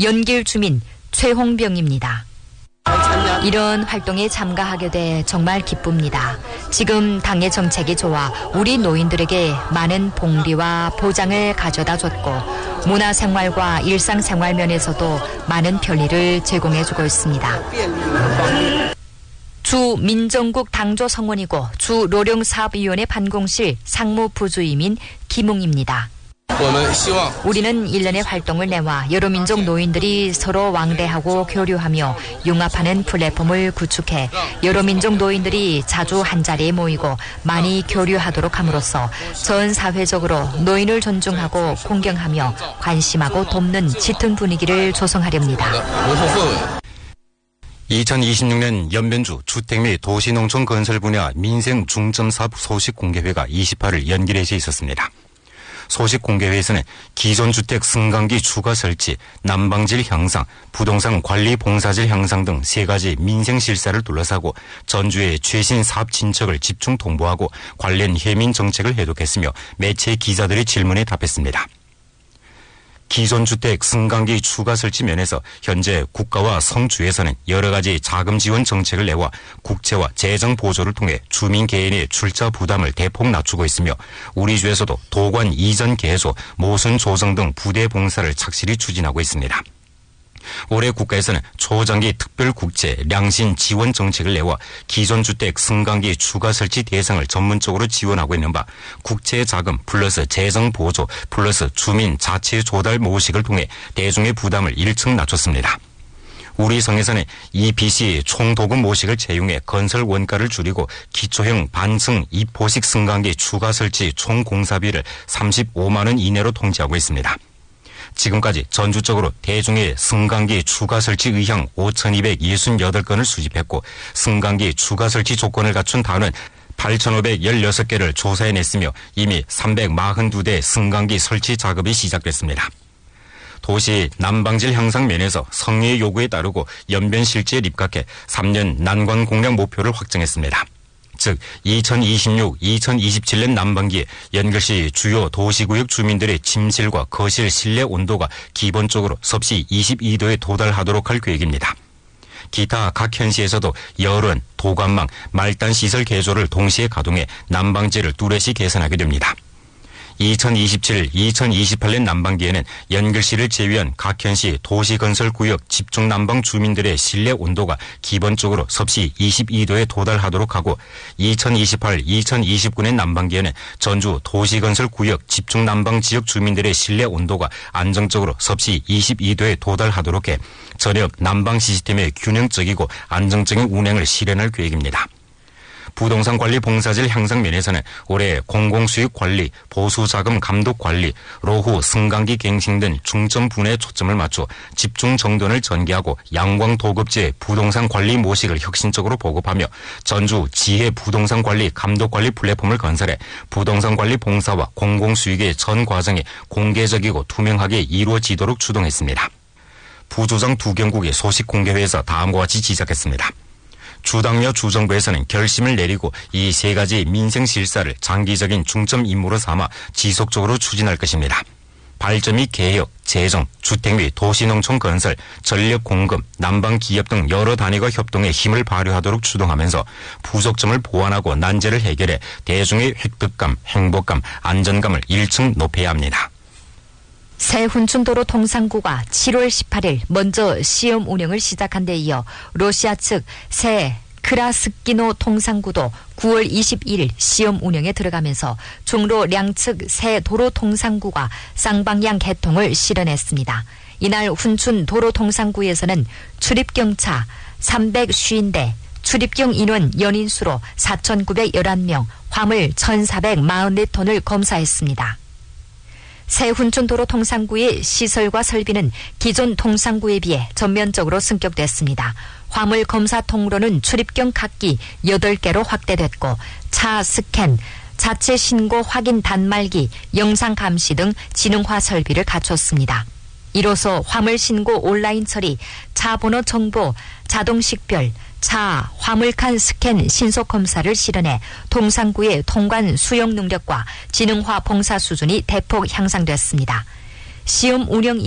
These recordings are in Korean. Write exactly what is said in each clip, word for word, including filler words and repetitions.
연길 주민 최홍병입니다. 이런 활동에 참가하게 돼 정말 기쁩니다. 지금 당의 정책이 좋아 우리 노인들에게 많은 복리와 보장을 가져다 줬고 문화생활과 일상생활 면에서도 많은 편리를 제공해주고 있습니다. 주 민정국 당조 성원이고 주 노령사업위원회 반공실 상무부주임인 김웅입니다. 우리는 일련의 활동을 내와 여러 민족 노인들이 서로 왕래하고 교류하며 융합하는 플랫폼을 구축해 여러 민족 노인들이 자주 한자리에 모이고 많이 교류하도록 함으로써 전 사회적으로 노인을 존중하고 공경하며 관심하고 돕는 짙은 분위기를 조성하렵니다. 이천이십육 년 연변주 주택 및 도시농촌 건설 분야 민생 중점 사업 소식 공개회가 이십팔 일 연길에서 있었습니다. 소식 공개회에서는 기존 주택 승강기 추가 설치, 난방질 향상, 부동산 관리 봉사질 향상 등 세 가지 민생 실사를 둘러싸고 전주의 최신 사업 진척을 집중 통보하고 관련 해민 정책을 해독했으며 매체 기자들의 질문에 답했습니다. 기존 주택 승강기 추가 설치 면에서 현재 국가와 성주에서는 여러 가지 자금 지원 정책을 내와 국채와 재정 보조를 통해 주민 개인의 출자 부담을 대폭 낮추고 있으며 우리 주에서도 도관 이전 개소, 모순 조정 등 부대 봉사를 착실히 추진하고 있습니다. 올해 국가에서는 초장기 특별국채 량신 지원 정책을 내와 기존 주택 승강기 추가 설치 대상을 전문적으로 지원하고 있는 바 국채 자금 플러스 재정 보조 플러스 주민 자체 조달 모식을 통해 대중의 부담을 일층 낮췄습니다. 우리 성에서는 이피씨 총도금 모식을 채용해 건설 원가를 줄이고 기초형 반층 이포식 승강기 추가 설치 총 공사비를 삼십오만 원 이내로 통지하고 있습니다. 지금까지 전주적으로 대중의 승강기 추가 설치 의향 오천이백육십팔 건을 수집했고 승강기 추가 설치 조건을 갖춘 단은 팔천오백십육 개를 조사해냈으며 이미 삼백사십이 대 승강기 설치 작업이 시작됐습니다. 도시 난방질 향상 면에서 성의 요구에 따르고 연변 실지에 입각해 삼 년 난관 공략 목표를 확정했습니다. 즉 이천이십육 이천이십칠 년 난방기에 연결시 주요 도시구역 주민들의 침실과 거실 실내 온도가 기본적으로 섭씨 이십이 도에 도달하도록 할 계획입니다. 기타 각 현시에서도 열원, 도관망, 말단시설 개조를 동시에 가동해 난방지를 뚜렷이 개선하게 됩니다. 이천이십칠 이천이십팔 년 난방기에는 연결시를 제외한 각 현시 도시건설구역 집중난방 주민들의 실내 온도가 기본적으로 섭씨 이십이 도에 도달하도록 하고 이천이십팔 이천이십구 년 난방기에는 전주 도시건설구역 집중난방 지역 주민들의 실내 온도가 안정적으로 섭씨 이십이 도에 도달하도록 해 전역 난방 시스템의 균형적이고 안정적인 운행을 실현할 계획입니다. 부동산 관리 봉사질 향상 면에서는 올해 공공수익 관리, 보수자금 감독 관리, 로후 승강기 갱신 등 중점 분야에 초점을 맞춰 집중 정돈을 전개하고 양광도급제 부동산 관리 모식을 혁신적으로 보급하며 전주 지혜 부동산 관리 감독 관리 플랫폼을 건설해 부동산 관리 봉사와 공공수익의 전 과정이 공개적이고 투명하게 이루어지도록 추동했습니다. 부조정 두 경국의 소식 공개회에서 다음과 같이 지적했습니다. 주당여 주정부에서는 결심을 내리고 이 세 가지 민생 실사를 장기적인 중점 임무로 삼아 지속적으로 추진할 것입니다. 발전 및 개혁, 재정, 주택 및 도시농촌 건설, 전력 공급, 난방 기업 등 여러 단위가 협동해 힘을 발휘하도록 추동하면서 부족점을 보완하고 난제를 해결해 대중의 획득감, 행복감, 안전감을 일층 높여야 합니다. 새 훈춘도로 통상구가 칠월 십팔일 먼저 시험 운영을 시작한 데 이어 러시아 측 새 크라스키노 통상구도 구월 이십일일 시험 운영에 들어가면서 중로 양측 새 도로 통상구가 쌍방향 개통을 실현했습니다. 이날 훈춘 도로 통상구에서는 출입경차 삼백오십 대, 출입경 인원 연인수로 사천구백십일 명, 화물 천사백사십사 톤을 검사했습니다. 새 훈춘도로 통상구의 시설과 설비는 기존 통상구에 비해 전면적으로 승격됐습니다. 화물 검사 통로는 출입경 각기 여덟 개로 확대됐고 차 스캔, 자체 신고 확인 단말기, 영상 감시 등 지능화 설비를 갖췄습니다. 이로써 화물 신고 온라인 처리, 차 번호 정보, 자동 식별, 차, 화물칸 스캔 신속 검사를 실현해 통상구의 통관 수용 능력과 지능화 봉사 수준이 대폭 향상됐습니다. 시험 운영 이래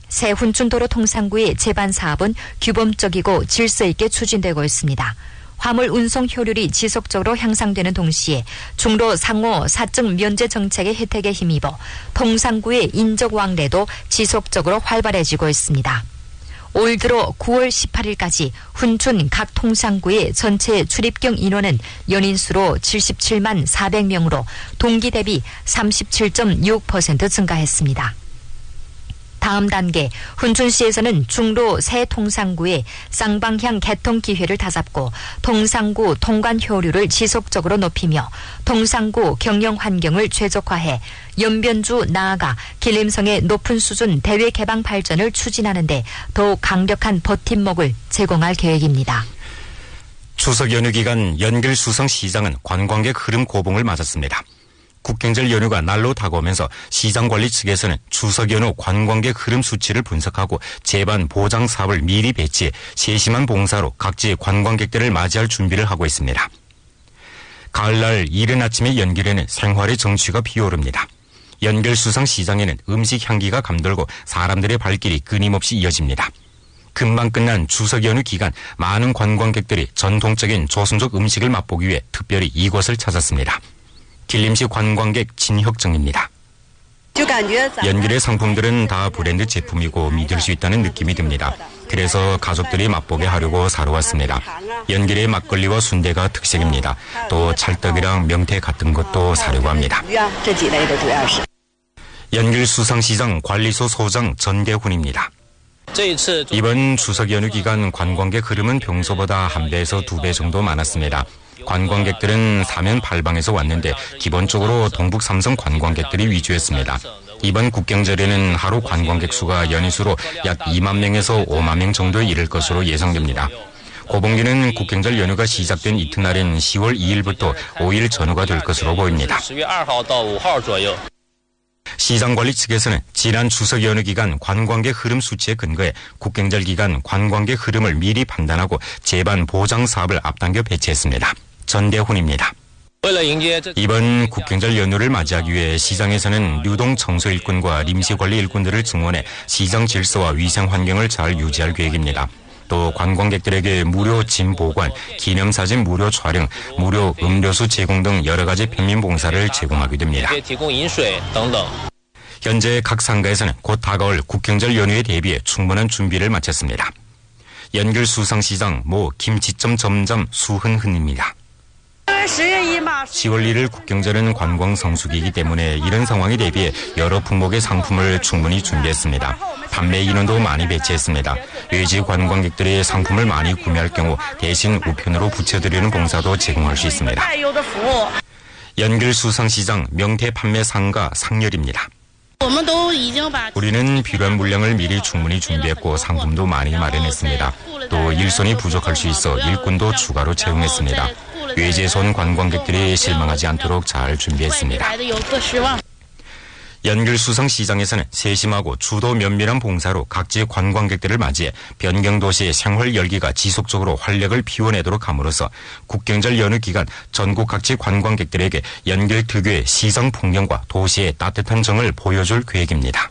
새 훈춘도로 통상구의 제반 사업은 규범적이고 질서 있게 추진되고 있습니다. 화물 운송 효율이 지속적으로 향상되는 동시에 중로 상호 사증 면제 정책의 혜택에 힘입어 통상구의 인적 왕래도 지속적으로 활발해지고 있습니다. 올 들어 구월 십팔일까지 훈춘 각 통상구의 전체 출입경 인원은 연인수로 칠십칠만 사백 명으로 동기 대비 삼십칠 점 육 퍼센트 증가했습니다. 다음 단계 훈춘시에서는 중로 새 통상구의 쌍방향 개통 기회를 다잡고 통상구 통관 효율을 지속적으로 높이며 통상구 경영 환경을 최적화해 연변주 나아가 길림성의 높은 수준 대외 개방 발전을 추진하는 데 더욱 강력한 버팀목을 제공할 계획입니다. 추석 연휴 기간 연길수성시장은 관광객 흐름 고봉을 맞았습니다. 국경절 연휴가 날로 다가오면서 시장관리 측에서는 추석 연휴 관광객 흐름 수치를 분석하고 제반 보장 사업을 미리 배치해 세심한 봉사로 각지 관광객들을 맞이할 준비를 하고 있습니다. 가을날 이른 아침에 연길에는 생활의 정취가 피어오릅니다. 연길수성시장에는 음식 향기가 감돌고 사람들의 발길이 끊임없이 이어집니다. 금방 끝난 추석 연휴 기간 많은 관광객들이 전통적인 조선족 음식을 맛보기 위해 특별히 이곳을 찾았습니다. 길림시 관광객 진혁정입니다. 연길의 상품들은 다 브랜드 제품이고 믿을 수 있다는 느낌이 듭니다. 그래서 가족들이 맛보게 하려고 사러 왔습니다. 연길의 막걸리와 순대가 특색입니다. 또 찰떡이랑 명태 같은 것도 사려고 합니다. 연길수성시장 관리소 소장 전대훈입니다. 이번 추석 연휴 기간 관광객 흐름은 평소보다 한 배에서 두 배 정도 많았습니다. 관광객들은 사면 팔방에서 왔는데 기본적으로 동북 삼성 관광객들이 위주였습니다. 이번 국경절에는 하루 관광객 수가 연인수로 약 이만 명에서 오만 명 정도에 이를 것으로 예상됩니다. 고봉기는 국경절 연휴가 시작된 이튿날인 시월 이일부터 오일 전후가 될 것으로 보입니다. 시장관리 측에서는 지난 추석 연휴 기간 관광객 흐름 수치에 근거해 국경절 기간 관광객 흐름을 미리 판단하고 제반 보장 사업을 앞당겨 배치했습니다. 전대훈입니다. 이번 국경절 연휴를 맞이하기 위해 시장에서는 유동 청소 일꾼과 임시관리 일꾼들을 증원해 시장 질서와 위생 환경을 잘 유지할 계획입니다. 또 관광객들에게 무료 짐 보관, 기념사진 무료 촬영, 무료 음료수 제공 등 여러 가지 평민봉사를 제공하게 됩니다. 현재 각 상가에서는 곧 다가올 국경절 연휴에 대비해 충분한 준비를 마쳤습니다. 연길수성시장 모 김치점 점점 수흔흔입니다. 시월 일일 국경절은 관광 성수기이기 때문에 이런 상황에 대비해 여러 품목의 상품을 충분히 준비했습니다. 판매 인원도 많이 배치했습니다. 외지 관광객들이 상품을 많이 구매할 경우 대신 우편으로 붙여드리는 봉사도 제공할 수 있습니다. 연길수성시장 명태 판매 상가 상렬입니다. 우리는 필요한 물량을 미리 충분히 준비했고 상품도 많이 마련했습니다. 또 일손이 부족할 수 있어 일꾼도 추가로 채용했습니다. 외지에서 온 관광객들이 실망하지 않도록 잘 준비했습니다. 연길수성시장에서는 세심하고 주도 면밀한 봉사로 각지 관광객들을 맞이해 변경도시의 생활 열기가 지속적으로 활력을 피워내도록 함으로써 국경절 연휴 기간 전국 각지 관광객들에게 연길 특유의 시장 풍경과 도시의 따뜻한 정을 보여줄 계획입니다.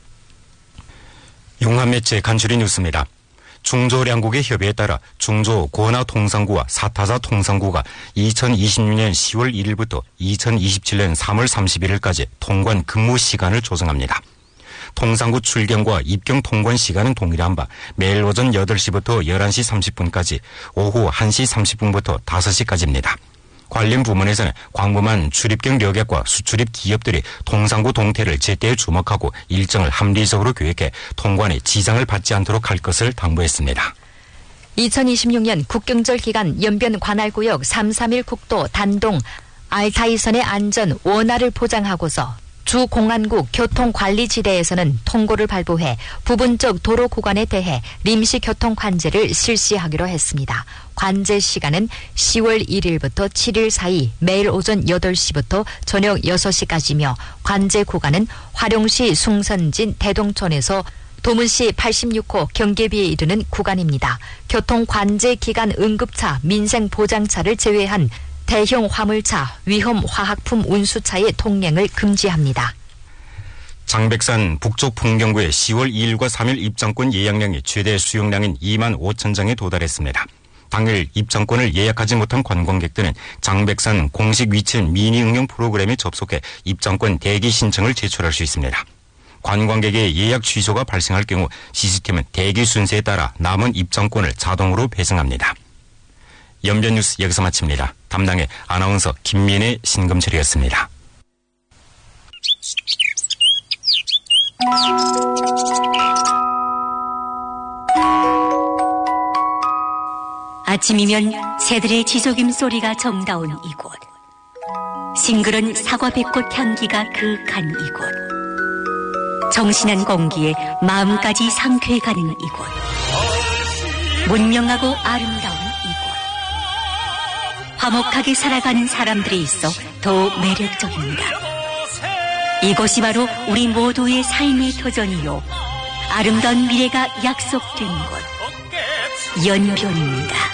용합매체 간추린 뉴스입니다. 중조량국의 협의에 따라 중조 고나 통상구와 사타사 통상구가 이천이십육년 시월 일일부터 이천이십칠년 삼월 삼십일일까지 통관 근무 시간을 조정합니다. 통상구 출경과 입경 통관 시간은 동일한 바 매일 오전 여덟 시부터 열한 시 삼십 분까지, 오후 한 시 삼십 분부터 다섯 시까지입니다. 관련 부문에서는 광범한 출입경 여객과 수출입 기업들이 통상구 동태를 제때 주목하고 일정을 합리적으로 계획해 통관에 지장을 받지 않도록 할 것을 당부했습니다. 이천이십육년 국경절 기간 연변 관할구역 삼삼일 국도 단동 알타이선의 안전 원활을 보장하고서 주 공안국 교통관리지대에서는 통고를 발부해 부분적 도로 구간에 대해臨時 교통 관제를 실시하기로 했습니다. 관제 시간은 시월 일일부터 칠일 사이 매일 오전 여덟 시부터 저녁 여섯 시까지며 관제 구간은 화룡시 숭선진 대동촌에서 도문시 팔십육호 경계비에 이르는 구간입니다. 교통 관제 기간 응급차, 민생보장차를 제외한 대형 화물차, 위험 화학품 운수차의 통행을 금지합니다. 장백산 북쪽 풍경구의 시월 이일과 삼일 입장권 예약량이 최대 수용량인 이만 오천 장에 도달했습니다. 당일 입장권을 예약하지 못한 관광객들은 장백산 공식 위챗 미니 응용 프로그램에 접속해 입장권 대기 신청을 제출할 수 있습니다. 관광객의 예약 취소가 발생할 경우 시스템은 대기 순서에 따라 남은 입장권을 자동으로 배송합니다. 연변 뉴스 여기서 마칩니다. 담당의 아나운서 김민혜, 신금철이었습니다. 아침이면 새들의 지저귐 소리가 정다운 이곳. 싱그런 사과배꽃 향기가 그윽한 이곳. 정신한 공기에 마음까지 상쾌해가는 이곳. 문명하고 아름다운 이곳. 화목하게 살아가는 사람들이 있어 더 매력적입니다. 이곳이 바로 우리 모두의 삶의 터전이요, 아름다운 미래가 약속된 곳, 연변입니다.